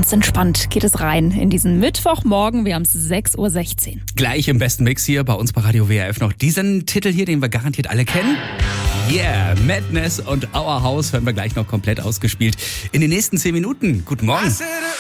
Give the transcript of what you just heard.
Ganz entspannt geht es rein in diesen Mittwochmorgen. Wir haben es 6:16 Uhr. Gleich im besten Mix hier bei uns bei Radio WRF noch diesen Titel hier, den wir garantiert alle kennen. Yeah, Madness und Our House hören wir gleich noch komplett ausgespielt in den nächsten 10 Minuten. Guten Morgen.